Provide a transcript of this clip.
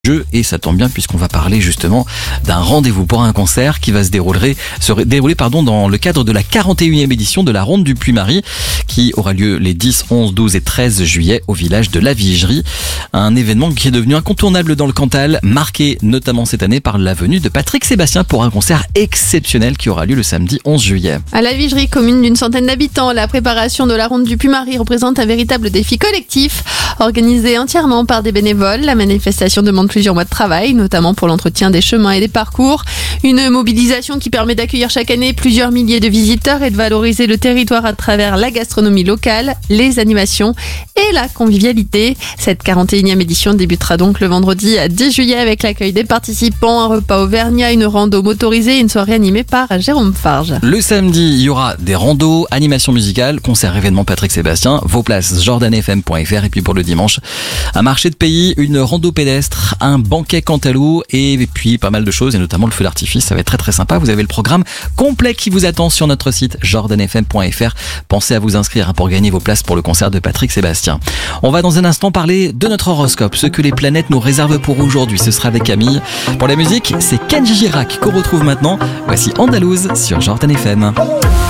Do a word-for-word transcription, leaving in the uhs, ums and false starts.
Jeu, et ça tombe bien puisqu'on va parler justement d'un rendez-vous pour un concert qui va se dérouler, se dérouler pardon, dans le cadre de la quarante et unième édition de la Ronde du Puy-Marie qui aura lieu les dix, onze, douze et treize juillet au village de la Vigerie. Un événement qui est devenu incontournable dans le Cantal, marqué notamment cette année par la venue de Patrick Sébastien pour un concert exceptionnel qui aura lieu le samedi onze juillet. À la Vigerie, commune d'une centaine d'habitants, la préparation de la Ronde du Puy-Marie représente un véritable défi collectif, organisé entièrement par des bénévoles. La manifestation demande plusieurs mois de travail, notamment pour l'entretien des chemins et des parcours. Une mobilisation qui permet d'accueillir chaque année plusieurs milliers de visiteurs et de valoriser le territoire à travers la gastronomie locale, les animations et la convivialité. Cette quarante et unième édition débutera donc le vendredi dix juillet avec l'accueil des participants, un repas auvergnat, une rando motorisée et une soirée animée par Jérôme Farge. Le samedi, il y aura des randos, animations musicales, concerts, événements Patrick Sébastien, vos places jordan f m point f r, et puis pour le dimanche, un marché de pays, une rando pédestre, un banquet Cantalou et puis pas mal de choses et notamment le feu d'artifice. Ça va être très très sympa. Vous avez le programme complet qui vous attend sur notre site jordan f m point f r. Pensez à vous inscrire pour gagner vos places pour le concert de Patrick Sébastien. On va dans un instant parler de notre horoscope, ce que les planètes nous réservent pour aujourd'hui. Ce sera avec Camille. Pour la musique, c'est Kenji Girac qu'on retrouve maintenant. Voici Andalouse sur Jordan F M.